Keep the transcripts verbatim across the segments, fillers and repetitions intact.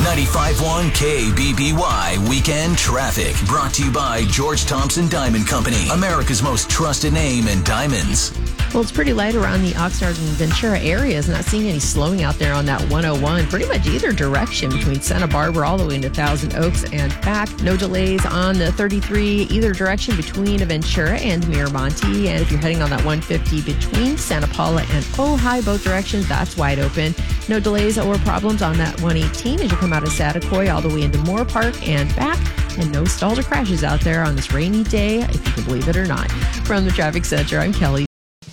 ninety-five point one K B B Y Weekend Traffic. Brought to you by George Thompson Diamond Company, America's most trusted name in diamonds. Well, it's pretty light around the Oxnard and Ventura areas. Not seeing any slowing out there on that one oh one. Pretty much either direction between Santa Barbara all the way into Thousand Oaks and back. No delays on the thirty-three either direction between Ventura and Miramonte. And if you're heading on that one fifty between Santa Paula and Ojai, both directions, that's wide open. No delays or problems on that one eighteen as you come out of Saticoy all the way into Moore Park and back. And no stalls or crashes out there on this rainy day, if you can believe it or not. From the Traffic Center, I'm Kelly.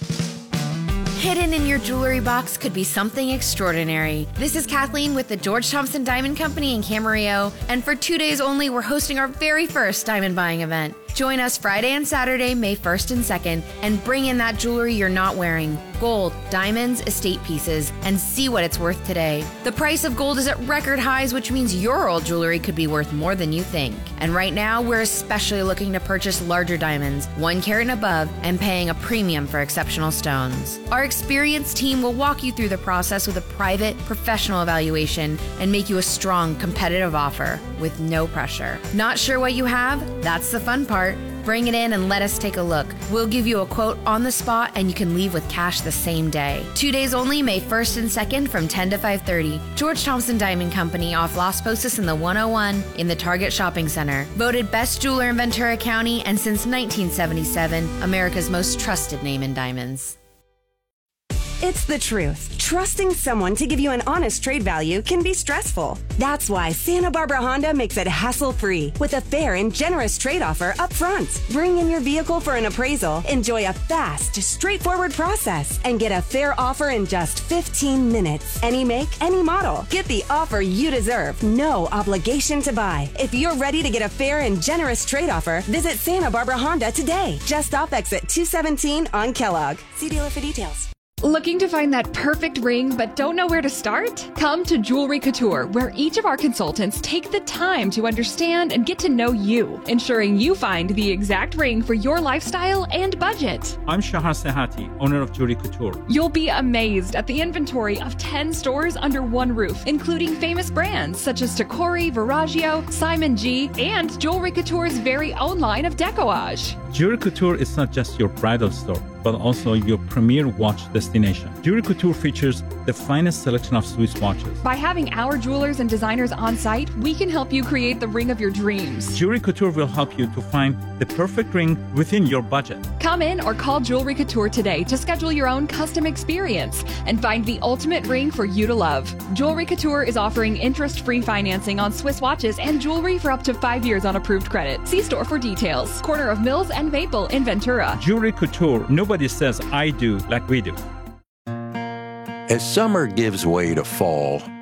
Hidden in your jewelry box could be something extraordinary. This is Kathleen with the George Thompson Diamond Company in Camarillo, and for two days only, we're hosting our very first diamond buying event. Join us Friday and Saturday, May first and second, and bring in that jewelry you're not wearing. Gold, diamonds, estate pieces, and see what it's worth today. The price of gold is at record highs, which means your old jewelry could be worth more than you think. And right now, we're especially looking to purchase larger diamonds, one carat and above, and paying a premium for exceptional stones. Our experienced team will walk you through the process with a private, professional evaluation and make you a strong, competitive offer with no pressure. Not sure what you have? That's the fun part. Bring it in and let us take a look. We'll give you a quote on the spot and you can leave with cash the same day. Two days only, May first and second from ten to five thirty. George Thompson Diamond Company off Las Posas in the one oh one in the Target Shopping Center. Voted best jeweler in Ventura County and since nineteen seventy-seven, America's most trusted name in diamonds. It's the truth. Trusting someone to give you an honest trade value can be stressful. That's why Santa Barbara Honda makes it hassle-free with a fair and generous trade offer up front. Bring in your vehicle for an appraisal, enjoy a fast, straightforward process, and get a fair offer in just fifteen minutes. Any make, any model. Get the offer you deserve. No obligation to buy. If you're ready to get a fair and generous trade offer, visit Santa Barbara Honda today. Just off exit two seventeen on Kellogg. See dealer for details. Looking to find that perfect ring but don't know where to start? Come to Jewelry Couture, where each of our consultants take the time to understand and get to know you, ensuring you find the exact ring for your lifestyle and budget. I'm Shahar Sehati, owner of Jewelry Couture. You'll be amazed at the inventory of ten stores under one roof, including famous brands such as Tacori, Veragio, Simon G, and Jewelry Couture's very own line of decoupage. Jewelry Couture is not just your bridal store, but also your premier watch destination. Jewelry Couture features the finest selection of Swiss watches. By having our jewelers and designers on site, we can help you create the ring of your dreams. Jewelry Couture will help you to find the perfect ring within your budget. Come in or call Jewelry Couture today to schedule your own custom experience and find the ultimate ring for you to love. Jewelry Couture is offering interest-free financing on Swiss watches and jewelry for up to five years on approved credit. See store for details. Corner of Mills and Maple in Ventura. Jewelry Couture, nobody says I do like we do. As summer gives way to fall,